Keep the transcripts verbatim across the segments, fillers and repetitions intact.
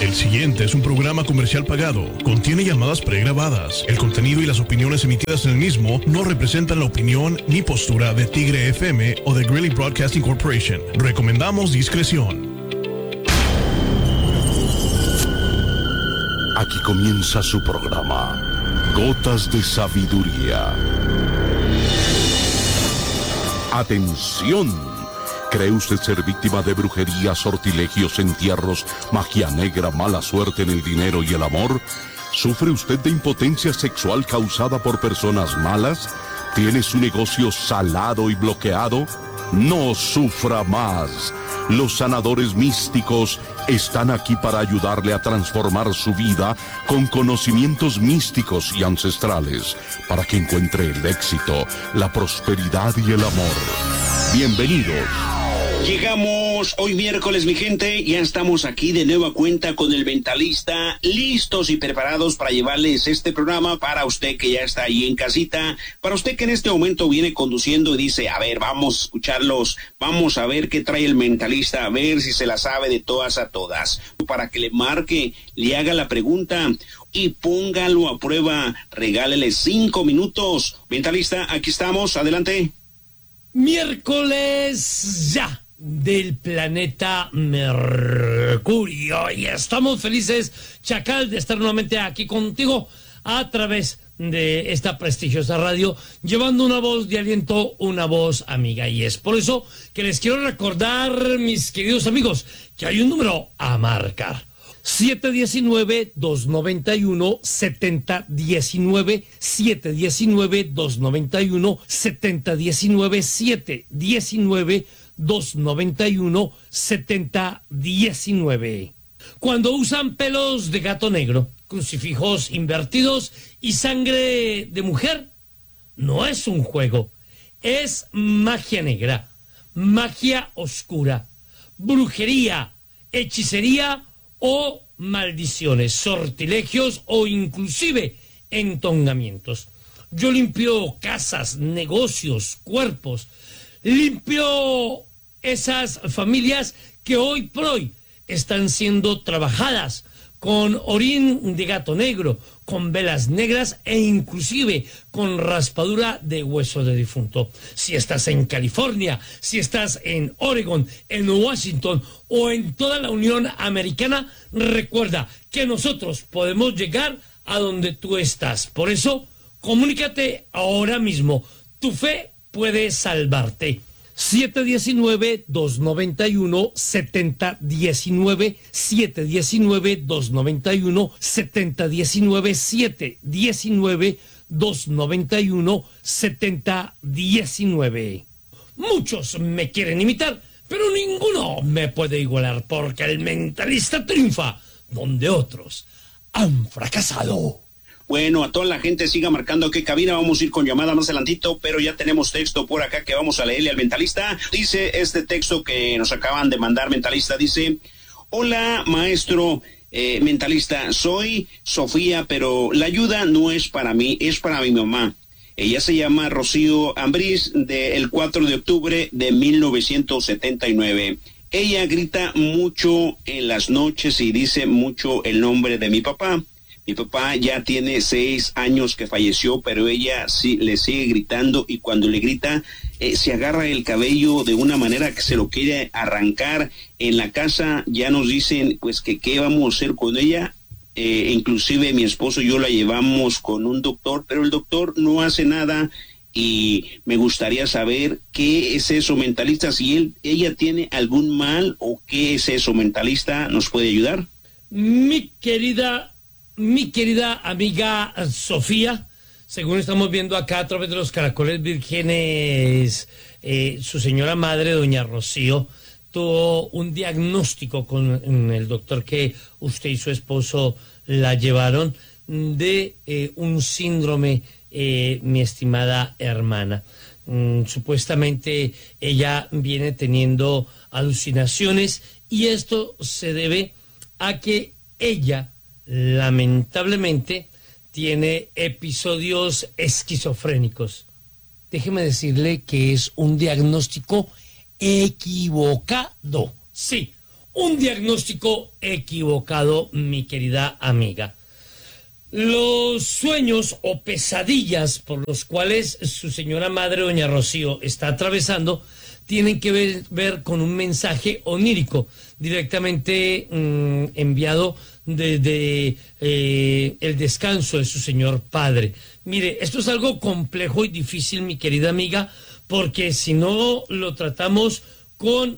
El siguiente es un programa comercial pagado. Contiene llamadas pregrabadas. El contenido y las opiniones emitidas en el mismo no representan la opinión ni postura de Tigre F M o de Greeley Broadcasting Corporation. Recomendamos discreción. Aquí comienza su programa, Gotas de Sabiduría. ¡Atención! ¿Cree usted ser víctima de brujería, sortilegios, entierros, magia negra, mala suerte en el dinero y el amor? ¿Sufre usted de impotencia sexual causada por personas malas? ¿Tiene su negocio salado y bloqueado? No sufra más. Los sanadores místicos están aquí para ayudarle a transformar su vida con conocimientos místicos y ancestrales, para que encuentre el éxito, la prosperidad y el amor. Bienvenidos. Llegamos hoy miércoles, mi gente, ya estamos aquí de nueva cuenta con el Mentalista, listos y preparados para llevarles este programa para usted que ya está ahí en casita, para usted que en este momento viene conduciendo y dice, a ver, vamos a escucharlos, vamos a ver qué trae el Mentalista, a ver si se la sabe de todas a todas, para que le marque, le haga la pregunta y póngalo a prueba, regálele cinco minutos. Mentalista, aquí estamos, adelante. Miércoles ya del planeta Mercurio y estamos felices, Chacal, de estar nuevamente aquí contigo a través de esta prestigiosa radio, llevando una voz de aliento, una voz amiga, y es por eso que les quiero recordar, mis queridos amigos, que hay un número a marcar: siete uno nueve, dos nueve uno, siete cero uno nueve, siete uno nueve, dos nueve uno, siete cero uno nueve, siete uno nueve, dos nueve uno, siete cero uno nueve. Cuando usan pelos de gato negro, crucifijos invertidos y sangre de mujer, no es un juego, es magia negra, magia oscura, brujería, hechicería o maldiciones, sortilegios o inclusive entongamientos. Yo limpio casas, negocios, cuerpos, limpio esas familias que hoy por hoy están siendo trabajadas con orín de gato negro, con velas negras e inclusive con raspadura de hueso de difunto. Si estás en California, si estás en Oregon, en Washington o en toda la Unión Americana, recuerda que nosotros podemos llegar a donde tú estás. Por eso, comunícate ahora mismo. Tu fe puede salvarte. siete uno nueve, dos nueve uno, siete cero uno nueve, siete uno nueve, dos nueve uno, siete cero uno nueve, siete uno nueve, dos nueve uno, siete cero uno nueve. Muchos me quieren imitar, pero ninguno me puede igualar, porque el Mentalista triunfa donde otros han fracasado. Bueno, a toda la gente siga marcando qué cabina, vamos a ir con llamada más adelantito, pero ya tenemos texto por acá que vamos a leerle al Mentalista. Dice este texto que nos acaban de mandar, Mentalista, dice: hola maestro eh, Mentalista, soy Sofía, pero la ayuda no es para mí, es para mi mamá. Ella se llama Rocío Ambriz, del cuatro de octubre de mil novecientos setenta y nueve. Ella grita mucho en las noches y dice mucho el nombre de mi papá. Mi papá ya tiene seis años que falleció, pero ella sí le sigue gritando, y cuando le grita eh, se agarra el cabello de una manera que se lo quiere arrancar. En la casa ya nos dicen pues que qué vamos a hacer con ella. Eh, inclusive mi esposo y yo la llevamos con un doctor, pero el doctor no hace nada, y me gustaría saber qué es eso, Mentalista, si él, ella tiene algún mal o qué es eso, Mentalista, ¿nos puede ayudar? Mi querida Mi querida amiga Sofía, según estamos viendo acá a través de los caracoles vírgenes, eh, su señora madre, doña Rocío, tuvo un diagnóstico con el doctor que usted y su esposo la llevaron de eh, un síndrome, eh, mi estimada hermana. Mm, supuestamente ella viene teniendo alucinaciones, y esto se debe a que ella lamentablemente tiene episodios esquizofrénicos. Déjeme decirle que es un diagnóstico equivocado. Sí, un diagnóstico equivocado, mi querida amiga. Los sueños o pesadillas por los cuales su señora madre, doña Rocío, está atravesando, tienen que ver, ver con un mensaje onírico directamente mmm, enviado desde eh, el descanso de su señor padre. Mire, esto es algo complejo y difícil, mi querida amiga, porque si no lo tratamos con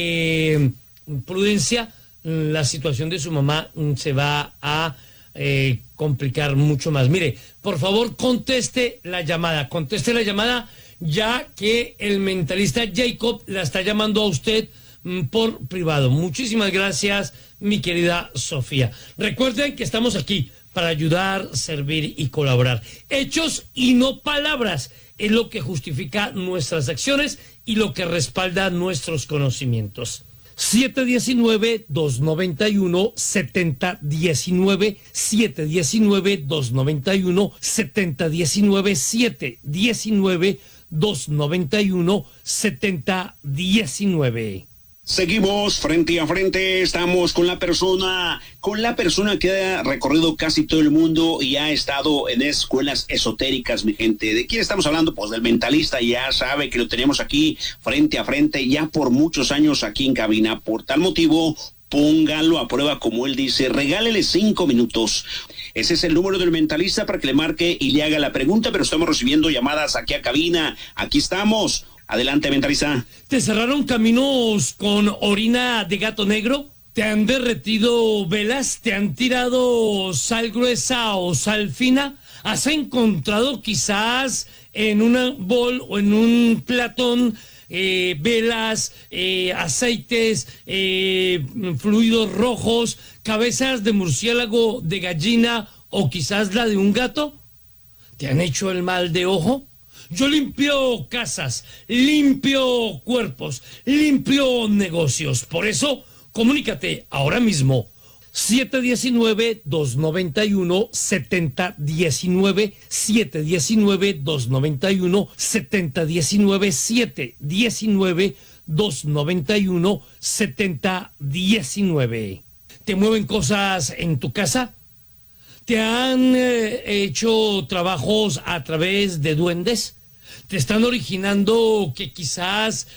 eh, prudencia, la situación de su mamá se va a eh, complicar mucho más. Mire, por favor, conteste la llamada, conteste la llamada, ya que el mentalista Jacob la está llamando a usted mm, por privado. Muchísimas gracias, mi querida Sofía. Recuerden que estamos aquí para ayudar, servir y colaborar. Hechos y no palabras es lo que justifica nuestras acciones y lo que respalda nuestros conocimientos. siete uno nueve, dos nueve uno, siete cero uno nueve, siete uno nueve, dos nueve uno, siete cero uno nueve, siete uno nueve, dos nueve uno, siete cero uno nueve. Seguimos frente a frente, estamos con la persona, con la persona que ha recorrido casi todo el mundo y ha estado en escuelas esotéricas, mi gente. ¿De quién estamos hablando? Pues del mentalista, ya sabe que lo tenemos aquí frente a frente, ya por muchos años aquí en cabina. Por tal motivo, póngalo a prueba, como él dice, regálele cinco minutos. Ese es el número del mentalista para que le marque y le haga la pregunta, pero estamos recibiendo llamadas aquí a cabina. Aquí estamos. Adelante, mentalista. ¿Te cerraron caminos con orina de gato negro? ¿Te han derretido velas? ¿Te han tirado sal gruesa o sal fina? ¿Has encontrado quizás en una bol o en un platón eh, velas, eh, aceites, eh, fluidos rojos, cabezas de murciélago, de gallina o quizás la de un gato? ¿Te han hecho el mal de ojo? Yo limpio casas, limpio cuerpos, limpio negocios. Por eso, comunícate ahora mismo. siete uno nueve, dos nueve uno, siete cero uno nueve, siete uno nueve, dos nueve uno, siete cero uno nueve, siete uno nueve, dos nueve uno, siete cero uno nueve. ¿Te mueven cosas en tu casa? ¿Te han eh, hecho trabajos a través de duendes? ¿Te están originando que quizás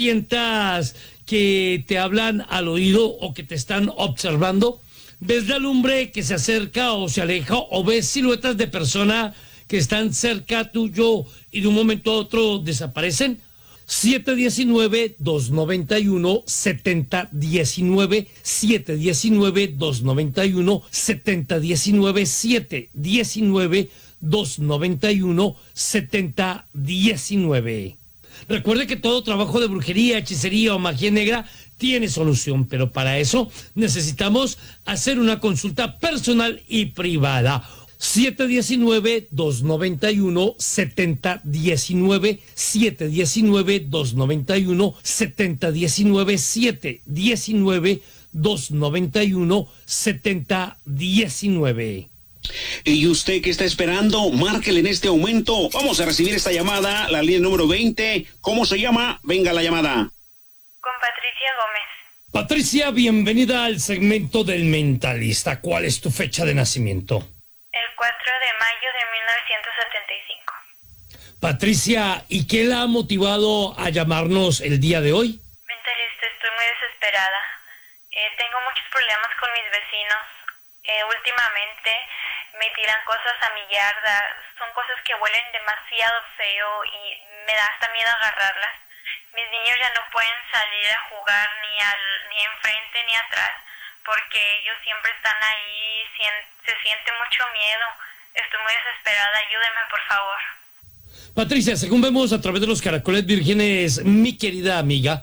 sientas que te hablan al oído o que te están observando? ¿Ves la lumbre que se acerca o se aleja? ¿O ves siluetas de personas que están cerca tuyo y de un momento a otro desaparecen? siete uno nueve, dos nueve uno, siete cero uno nueve, siete uno nueve, dos nueve uno, siete cero uno nueve, siete uno nueve, dos nueve uno, siete cero uno nueve. Recuerde que todo trabajo de brujería, hechicería o magia negra tiene solución, pero para eso necesitamos hacer una consulta personal y privada. siete uno nueve, dos nueve uno, siete cero uno nueve, siete uno nueve, dos nueve uno, siete cero uno nueve, siete uno nueve, dos nueve uno, siete cero uno nueve. Y usted que está esperando, márquele en este momento. Vamos a recibir esta llamada, la línea número veinte. ¿Cómo se llama? Venga la llamada. Con Patricia Gómez. Patricia, bienvenida al segmento del mentalista. ¿Cuál es tu fecha de nacimiento? El cuatro de mayo de mil novecientos setenta y cinco. Patricia, ¿y qué la ha motivado a llamarnos el día de hoy? Mentalista, estoy muy desesperada. Eh, tengo muchos problemas con mis vecinos. Eh, últimamente me tiran cosas a mi yarda. Son cosas que huelen demasiado feo y me da hasta miedo agarrarlas. Mis niños ya no pueden salir a jugar ni al ni enfrente ni atrás porque ellos siempre están ahí. Se siente mucho miedo. Estoy muy desesperada. Ayúdenme, por favor. Patricia, según vemos a través de los caracoles vírgenes, mi querida amiga,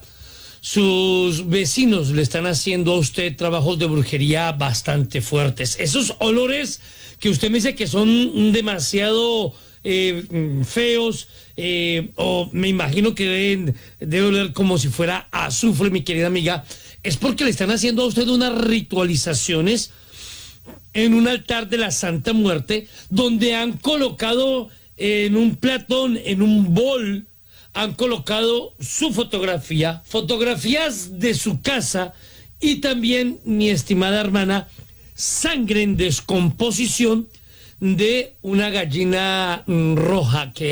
sus vecinos le están haciendo a usted trabajos de brujería bastante fuertes. Esos olores que usted me dice que son demasiado eh, feos, eh, o me imagino que deben, debe oler como si fuera azufre, mi querida amiga, es porque le están haciendo a usted unas ritualizaciones en un altar de la Santa Muerte, donde han colocado en un platón, en un bol, han colocado su fotografía, fotografías de su casa Y también, mi estimada hermana, sangre en descomposición de una gallina roja que